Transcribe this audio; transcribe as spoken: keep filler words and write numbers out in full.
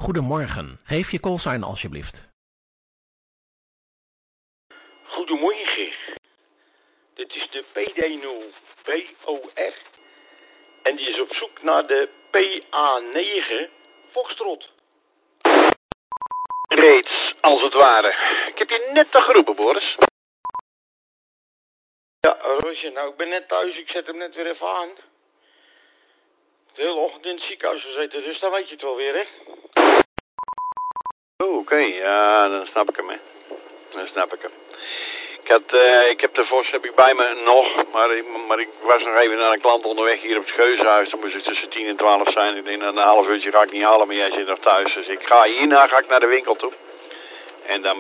Goedemorgen. Geef je callsign alsjeblieft. Goedemorgen. Dit is de P D nul B O R. En die is op zoek naar de P A negen Foxtrot. Reeds, als het ware. Ik heb je net al geroepen, Boris. Ja, Roosje, nou ik ben net thuis, ik zet hem net weer even aan. De hele ochtend in het ziekenhuis gezeten, dus dan weet je het wel weer, hè? Oh, oké, okay. Ja, dan snap ik hem, hè. Dan snap ik hem. Ik, had, uh, ik heb de Vos heb ik bij me nog, maar ik, maar ik was nog even naar een klant onderweg hier op het Geuzenhuis. Dan moest het tussen tien en twaalf zijn. Ik denk, een half uurtje ga ik niet halen, maar jij zit nog thuis. Dus ik ga hierna ga ik naar de winkel toe. En dan